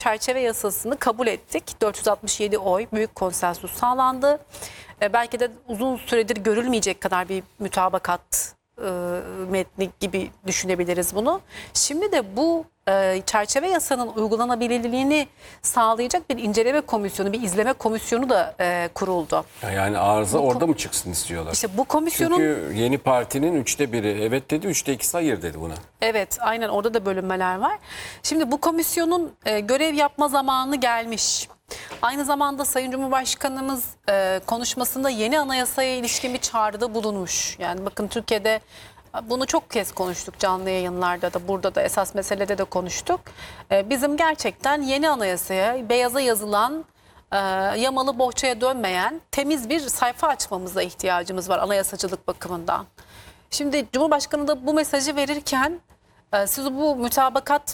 çerçeve yasasını kabul ettik. 467 oy, büyük konsensus sağlandı. Belki de uzun süredir görülmeyecek kadar bir mütabakat metni gibi düşünebiliriz bunu. Şimdi de bu çerçeve yasanın uygulanabilirliğini sağlayacak bir inceleme komisyonu, bir izleme komisyonu da kuruldu. Yani arıza orada mı çıksın istiyorlar? İşte bu komisyonun... Çünkü yeni partinin 3'te 1'i evet dedi, 3'te 2'si hayır dedi buna. Evet, aynen, orada da bölünmeler var. Şimdi bu komisyonun görev yapma zamanı gelmiş. Aynı zamanda Sayın Cumhurbaşkanımız konuşmasında yeni anayasaya ilişkin bir çağrıda bulunmuş. Yani bakın, Türkiye'de bunu çok kez konuştuk, canlı yayınlarda da, burada da esas meselede de konuştuk. Bizim gerçekten yeni anayasaya, beyaza yazılan, yamalı bohçaya dönmeyen temiz bir sayfa açmamıza ihtiyacımız var anayasacılık bakımından. Şimdi Cumhurbaşkanı da bu mesajı verirken siz bu mütabakat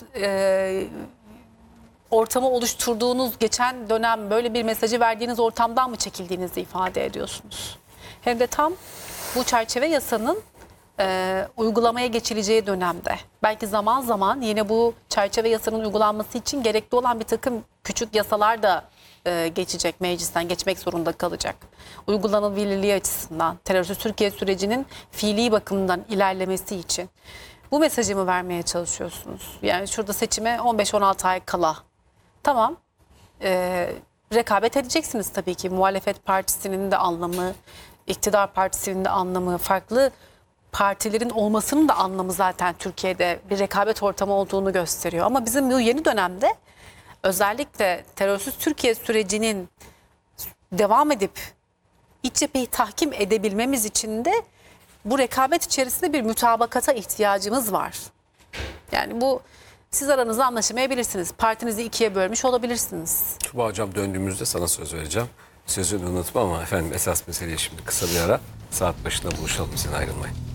ortamı oluşturduğunuz geçen dönem böyle bir mesajı verdiğiniz ortamdan mı çekildiğinizi ifade ediyorsunuz? Hem de tam bu çerçeve yasanın uygulamaya geçileceği dönemde. Belki zaman zaman yine bu çerçeve yasanın uygulanması için gerekli olan bir takım küçük yasalar da geçecek, meclisten geçmek zorunda kalacak. Uygulanabilirliği açısından, terörsüz Türkiye sürecinin fiili bakımından ilerlemesi için. Bu mesajı mı vermeye çalışıyorsunuz? Yani şurada seçime 15-16 ay kala. Tamam, rekabet edeceksiniz tabii ki. Muhalefet partisinin de anlamı, iktidar partisinin de anlamı, farklı partilerin olmasının da anlamı zaten Türkiye'de bir rekabet ortamı olduğunu gösteriyor. Ama bizim bu yeni dönemde özellikle terörsüz Türkiye sürecinin devam edip iç cepheyi tahkim edebilmemiz için de bu rekabet içerisinde bir mütabakata ihtiyacımız var. Yani bu, siz aranızda anlaşamayabilirsiniz. Partinizi ikiye bölmüş olabilirsiniz. Tuba Hocam, döndüğümüzde sana söz vereceğim. Sözünü unutma ama efendim, esas meseleye şimdi kısa bir ara. Saat başında buluşalım, sen ayrılmayın.